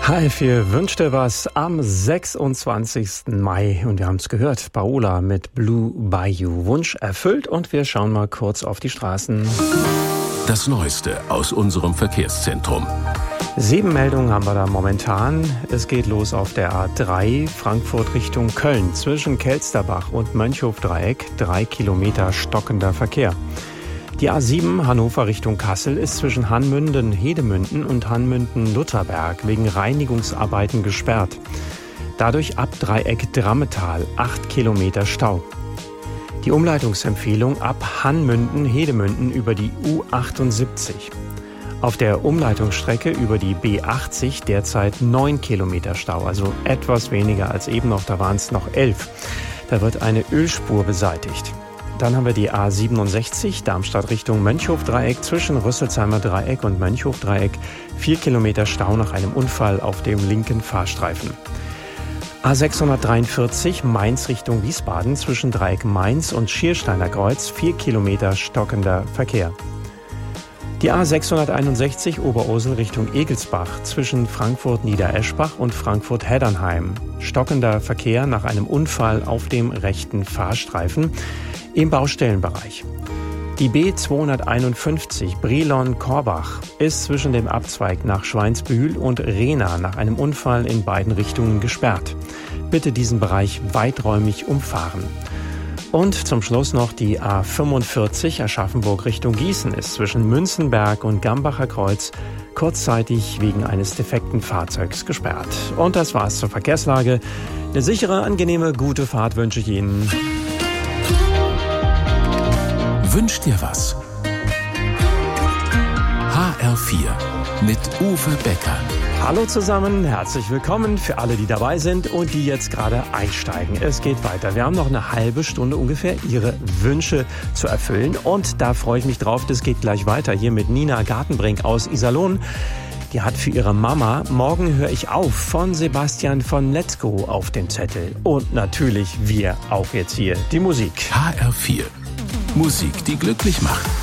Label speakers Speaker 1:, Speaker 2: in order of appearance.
Speaker 1: HR4 wünscht dir was am 26. Mai. Und wir haben es gehört, Paola mit Blue Bayou. Wunsch erfüllt und wir schauen mal kurz auf die Straßen.
Speaker 2: Das Neueste aus unserem Verkehrszentrum.
Speaker 1: 7 Meldungen haben wir da momentan. Es geht los auf der A3 Frankfurt Richtung Köln. Zwischen Kelsterbach und Mönchhof-Dreieck 3 Kilometer stockender Verkehr. Die A7 Hannover Richtung Kassel ist zwischen Hanmünden-Hedemünden und Hanmünden-Lutherberg wegen Reinigungsarbeiten gesperrt. Dadurch ab Dreieck Drammetal 8 Kilometer Stau. Die Umleitungsempfehlung ab Hanmünden-Hedemünden über die U78. Auf der Umleitungsstrecke über die B80 derzeit 9 Kilometer Stau, also etwas weniger als eben noch, da waren es noch 11. Da wird eine Ölspur beseitigt. Dann haben wir die A67 Darmstadt Richtung Mönchhof-Dreieck zwischen Rüsselsheimer Dreieck und Mönchhof-Dreieck 4 Kilometer Stau nach einem Unfall auf dem linken Fahrstreifen. A643 Mainz Richtung Wiesbaden zwischen Dreieck Mainz und Schiersteiner Kreuz 4 Kilometer stockender Verkehr. Die A661 Oberursel Richtung Egelsbach zwischen Frankfurt-Niedereschbach und Frankfurt-Heddernheim. Stockender Verkehr nach einem Unfall auf dem rechten Fahrstreifen im Baustellenbereich. Die B251 Brilon-Korbach ist zwischen dem Abzweig nach Schweinsbühl und Rehna nach einem Unfall in beiden Richtungen gesperrt. Bitte diesen Bereich weiträumig umfahren. Und zum Schluss noch die A45 Aschaffenburg Richtung Gießen ist zwischen Münzenberg und Gambacher Kreuz kurzzeitig wegen eines defekten Fahrzeugs gesperrt. Und das war's zur Verkehrslage. Eine sichere, angenehme, gute Fahrt wünsche ich Ihnen.
Speaker 2: Wünscht dir was? HR4 mit Uwe Becker.
Speaker 1: Hallo zusammen, herzlich willkommen für alle, die dabei sind und die jetzt gerade einsteigen. Es geht weiter. Wir haben noch eine halbe Stunde ungefähr, Ihre Wünsche zu erfüllen. Und da freue ich mich drauf, das geht gleich weiter hier mit Nina Gartenbrink aus Iserlohn. Die hat für ihre Mama Morgen höre ich auf von Sebastian von Letzko auf dem Zettel. Und natürlich wir auch jetzt hier, die Musik.
Speaker 2: HR4. Musik, die glücklich macht.